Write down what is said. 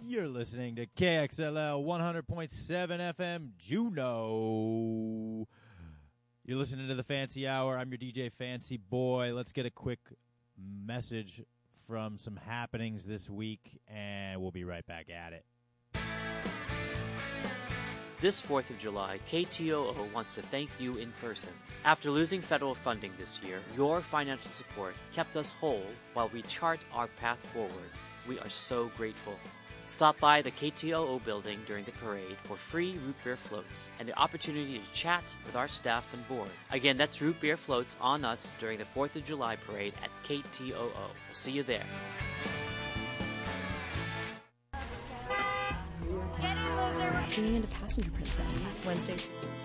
You're listening to KXLL 100.7 FM Juneau. You're listening to the Fancy Hour. I'm your DJ Fancy Boy. Let's get a quick message from some happenings this week, and we'll be right back at it. This 4th of July, KTOO wants to thank you in person. After losing federal funding this year, your financial support kept us whole while we chart our path forward. We are so grateful. Stop by the KTOO building during the parade for free root beer floats and the opportunity to chat with our staff and board. Again, that's root beer floats on us during the 4th of July parade at KTOO. We'll see you there. Tuning into Passenger Princess Wednesday.